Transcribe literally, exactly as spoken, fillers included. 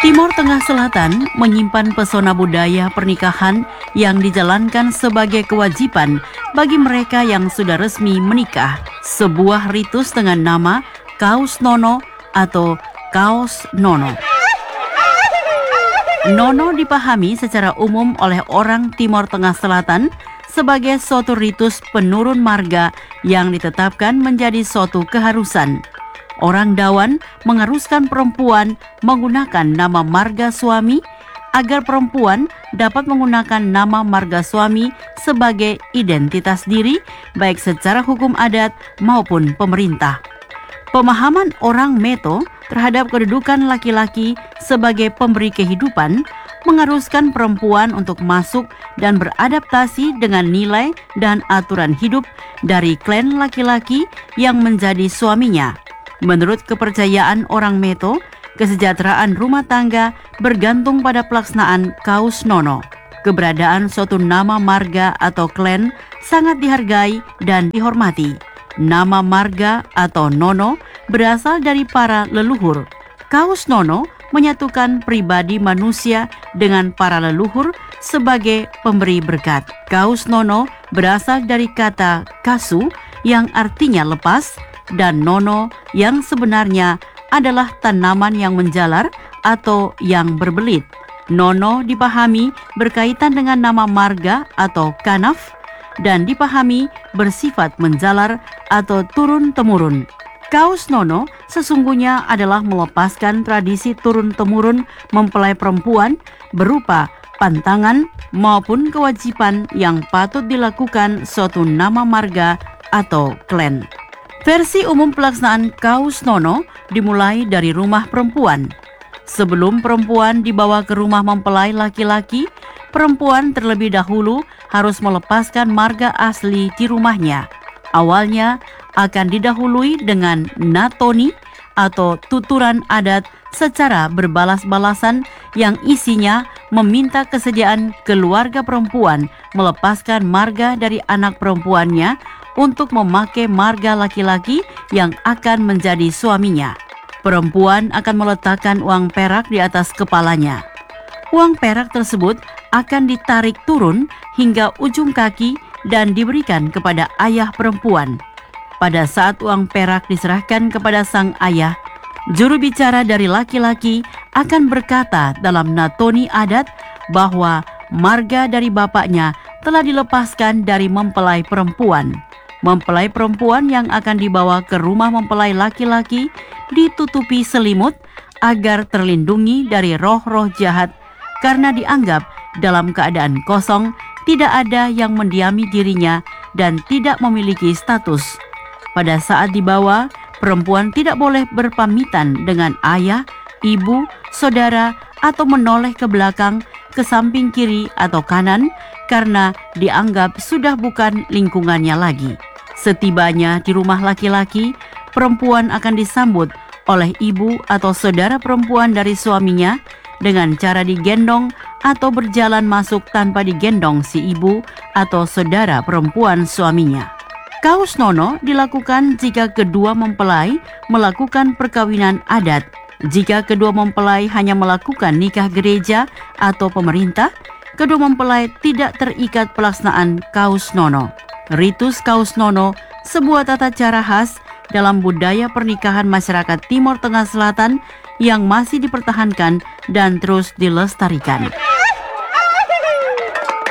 Timur Tengah Selatan menyimpan pesona budaya pernikahan yang dijalankan sebagai kewajiban bagi mereka yang sudah resmi menikah. Sebuah ritus dengan nama Kaus Nono atau Kaos Nono. Nono dipahami secara umum oleh orang Timur Tengah Selatan sebagai suatu ritus penurun marga yang ditetapkan menjadi suatu keharusan. Orang Dawan mengharuskan perempuan menggunakan nama marga suami agar perempuan dapat menggunakan nama marga suami sebagai identitas diri baik secara hukum adat maupun pemerintah. Pemahaman orang Meto terhadap kedudukan laki-laki sebagai pemberi kehidupan mengharuskan perempuan untuk masuk dan beradaptasi dengan nilai dan aturan hidup dari klan laki-laki yang menjadi suaminya. Menurut kepercayaan orang Meto, kesejahteraan rumah tangga bergantung pada pelaksanaan Kaus Nono. Keberadaan suatu nama marga atau klan sangat dihargai dan dihormati. Nama marga atau Nono berasal dari para leluhur. Kaus Nono menyatukan pribadi manusia dengan para leluhur sebagai pemberi berkat. Kaus Nono berasal dari kata kasu yang artinya lepas, dan nono yang sebenarnya adalah tanaman yang menjalar atau yang berbelit. Nono dipahami berkaitan dengan nama marga atau kanaf dan dipahami bersifat menjalar atau turun-temurun. Kaus Nono sesungguhnya adalah melepaskan tradisi turun-temurun mempelai perempuan berupa pantangan maupun kewajiban yang patut dilakukan suatu nama marga atau klan. Versi umum pelaksanaan Kaus Nono dimulai dari rumah perempuan. Sebelum perempuan dibawa ke rumah mempelai laki-laki, perempuan terlebih dahulu harus melepaskan marga asli di rumahnya. Awalnya akan didahului dengan natoni atau tuturan adat secara berbalas-balasan yang isinya meminta kesediaan keluarga perempuan melepaskan marga dari anak perempuannya untuk memakai marga laki-laki yang akan menjadi suaminya. Perempuan akan meletakkan uang perak di atas kepalanya. Uang perak tersebut akan ditarik turun hingga ujung kaki dan diberikan kepada ayah perempuan. Pada saat uang perak diserahkan kepada sang ayah, juru bicara dari laki-laki akan berkata dalam natoni adat bahwa marga dari bapaknya telah dilepaskan dari mempelai perempuan. Mempelai perempuan yang akan dibawa ke rumah mempelai laki-laki ditutupi selimut agar terlindungi dari roh-roh jahat karena dianggap dalam keadaan kosong, tidak ada yang mendiami dirinya dan tidak memiliki status. Pada saat dibawa, perempuan tidak boleh berpamitan dengan ayah, ibu, saudara, atau menoleh ke belakang, ke samping kiri atau kanan karena dianggap sudah bukan lingkungannya lagi. Setibanya di rumah laki-laki, perempuan akan disambut oleh ibu atau saudara perempuan dari suaminya dengan cara digendong atau berjalan masuk tanpa digendong si ibu atau saudara perempuan suaminya. Kaus Nono dilakukan jika kedua mempelai melakukan perkawinan adat. Jika kedua mempelai hanya melakukan nikah gereja atau pemerintah, kedua mempelai tidak terikat pelaksanaan Kaus Nono. Ritus Kaus Nono, sebuah tata cara khas dalam budaya pernikahan masyarakat Timur Tengah Selatan yang masih dipertahankan dan terus dilestarikan.